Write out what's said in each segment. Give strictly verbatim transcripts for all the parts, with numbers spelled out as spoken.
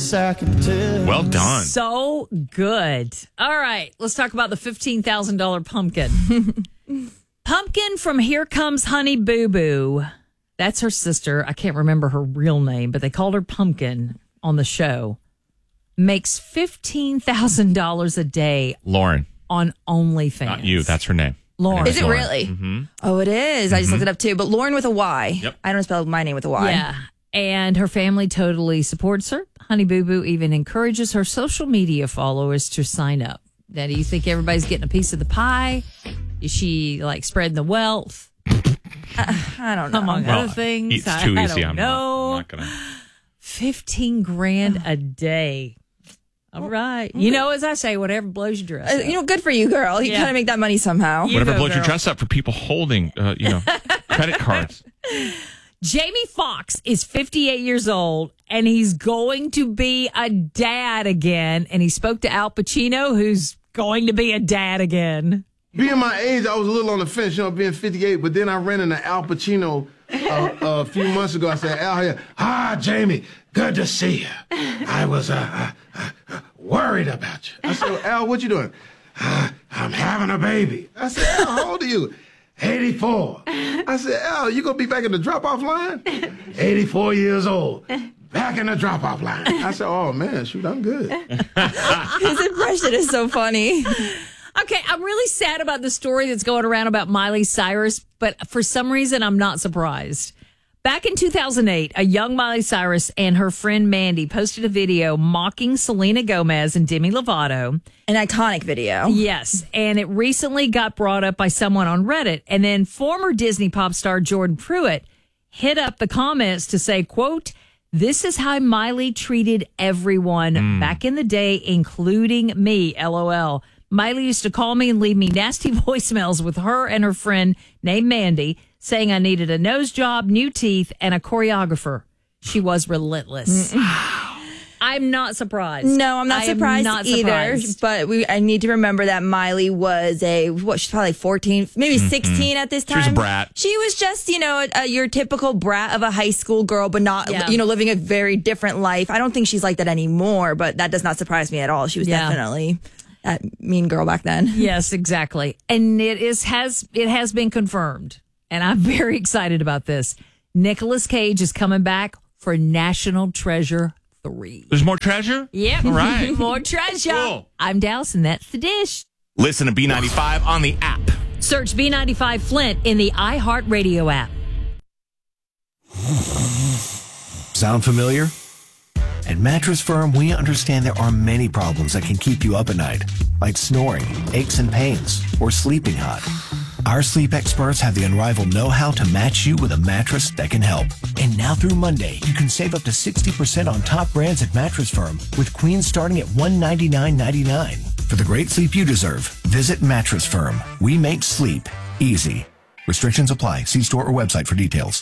I can tell. Well done. So good. All right, let's talk about the fifteen thousand dollars pumpkin. Pumpkin from Here Comes Honey Boo Boo. That's her sister. I can't remember her real name, but they called her Pumpkin on the show. Makes fifteen thousand dollars a day. Lauren. On OnlyFans. Not you. That's her name. Lauren. Is it Lauren. really? Mm-hmm. Oh, it is. I just looked it up too. But Lauren with a Y. Yep. I don't spell my name with a Y. Yeah. And her family totally supports her. Honey Boo Boo even encourages her social media followers to sign up. Now, do you think everybody's getting a piece of the pie? Is she like spreading the wealth? I, I don't know. Among Well, other things. it's too I, easy. I don't I'm know. not, I'm not gonna. fifteen grand a day. All right. You know, as I say, whatever blows your dress Uh, up. you know, good for you, girl. You Yeah. kind of make that money somehow. You Whatever go, blows your girl. dress up for people holding, uh, you know, credit cards. Jamie Foxx is fifty-eight years old, and he's going to be a dad again. And he spoke to Al Pacino, who's going to be a dad again. Being my age, I was a little on the fence, you know, being fifty-eight, but then I ran into Al Pacino uh, a few months ago. I said, Al, here, hi, Jamie, good to see you. I was uh, uh, uh, worried about you. I said, Al, what you doing? Uh, I'm having a baby. I said, Al, how old are you? eighty-four. I said, Al, you gonna be back in the drop-off line? eighty-four years old. Back in the drop-off line. I said, oh, man, shoot, I'm good. His impression is so funny. Okay, I'm really sad about the story that's going around about Miley Cyrus, but for some reason, I'm not surprised. Back in two thousand eight, a young Miley Cyrus and her friend Mandy posted a video mocking Selena Gomez and Demi Lovato. An iconic video. Yes, and it recently got brought up by someone on Reddit, and then former Disney pop star Jordan Pruitt hit up the comments to say, quote, "This is how Miley treated everyone mm. back in the day, including me, LOL. Miley used to call me and leave me nasty voicemails with her and her friend named Mandy, saying I needed a nose job, new teeth, and a choreographer. She was relentless." I'm not surprised. No, I'm not I am surprised not either. surprised. But we, I need to remember that Miley was a, what, she's probably fourteen, maybe Mm-hmm. sixteen at this time. She was a brat. She was just, you know, a, a, your typical brat of a high school girl, but not, Yeah. you know, living a very different life. I don't think she's like that anymore, but that does not surprise me at all. She was Yeah. definitely that mean girl back then. Yes, exactly. And it is has it has been confirmed. And I'm very excited about this. Nicolas Cage is coming back for National Treasure three. There's more treasure? Yep. All right. More treasure. Cool. I'm Dallas, and that's the dish. Listen to B ninety-five on the app. Search B ninety-five Flint in the iHeartRadio app. Sound familiar? At Mattress Firm, we understand there are many problems that can keep you up at night, like snoring, aches and pains, or sleeping hot. Our sleep experts have the unrivaled know-how to match you with a mattress that can help. And now through Monday, you can save up to sixty percent on top brands at Mattress Firm, with queens starting at one hundred ninety-nine ninety-nine. For the great sleep you deserve, visit Mattress Firm. We make sleep easy. Restrictions apply. See store or website for details.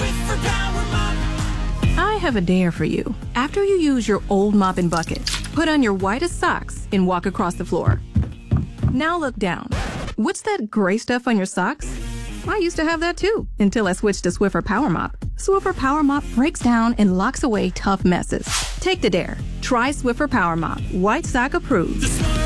I have a dare for you. After you use your old mop and bucket, put on your whitest socks and walk across the floor. Now look down. What's that gray stuff on your socks? I used to have that too, until I switched to Swiffer Power Mop. Swiffer Power Mop breaks down and locks away tough messes. Take the dare. Try Swiffer Power Mop. White sock approved.